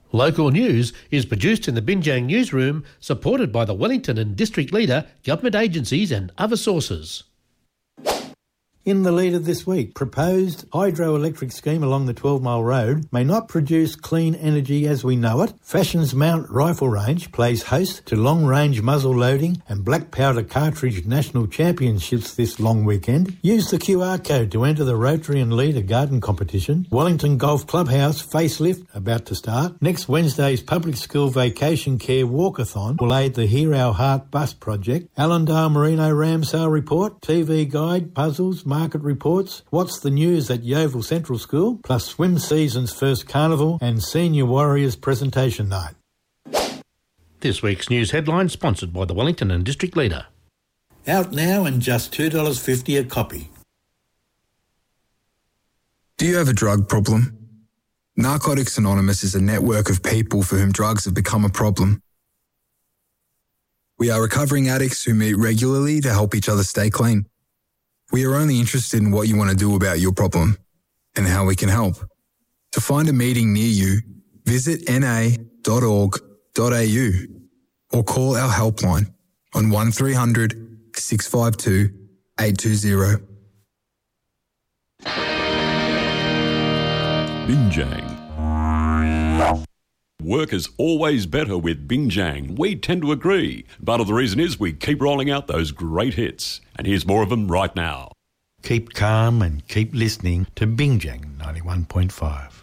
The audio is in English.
Local news is produced in the Binjang newsroom, supported by the Wellington and District Leader, government agencies and other sources. In the lead of this week, proposed hydroelectric scheme along the 12-mile road may not produce clean energy as we know it. Fashion's Mount Rifle Range plays host to long-range muzzle loading and black powder cartridge national championships this long weekend. Use the QR code to enter the Rotary and Leader Garden competition. Wellington Golf Clubhouse facelift about to start. Next Wednesday's public school vacation care walkathon will aid the Hear Our Heart bus project. Allendale Merino Ramsale report, TV guide, puzzles, market reports, what's the news at Yeovil Central School, plus swim season's first carnival and Senior Warriors presentation night. This week's news headline sponsored by the Wellington and District Leader. Out now and just $2.50 a copy. Do you have a drug problem? Narcotics Anonymous is a network of people for whom drugs have become a problem. We are recovering addicts who meet regularly to help each other stay clean. We are only interested in what you want to do about your problem and how we can help. To find a meeting near you, visit na.org.au or call our helpline on 1300 652 820. Binjang. Work is always better with Binjang. We tend to agree. Part of the reason is we keep rolling out those great hits. And here's more of them right now. Keep calm and keep listening to Binjang 91.5.